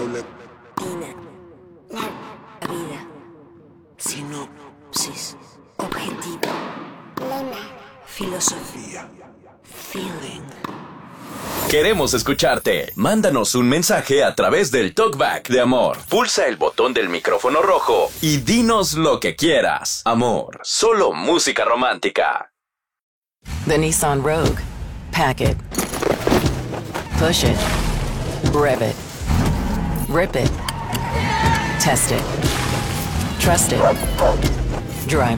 Ina. La vida. Sinopsis. Objetivo. Lema. Filosofía. Feeling. Queremos escucharte. Mándanos un mensaje a través del TalkBack de Amor. Pulsa el botón del micrófono rojo y dinos lo que quieras. Amor, solo música romántica. The Nissan Rogue. Pack it. Push it. Rev it. Rip it. Test it. Trust it. Drive